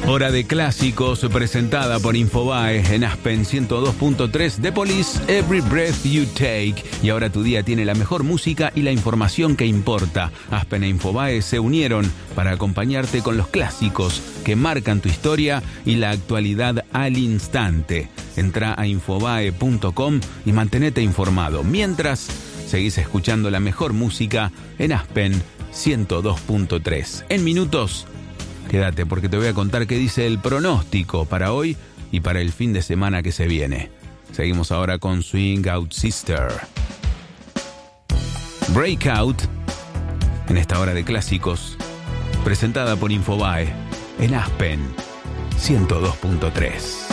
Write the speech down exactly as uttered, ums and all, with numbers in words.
Hora de clásicos presentada por Infobae en Aspen ciento dos punto tres, The Police, Every Breath You Take. Y ahora tu día tiene la mejor música y la información que importa. Aspen e Infobae se unieron para acompañarte con los clásicos que marcan tu historia y la actualidad al instante. Entra a infobae punto com y mantenete informado. Mientras, seguís escuchando la mejor música en Aspen ciento dos punto tres. En minutos, quédate porque te voy a contar qué dice el pronóstico para hoy y para el fin de semana que se viene. Seguimos ahora con Swing Out Sister. Breakout, en esta hora de clásicos, presentada por Infobae en Aspen ciento dos punto tres.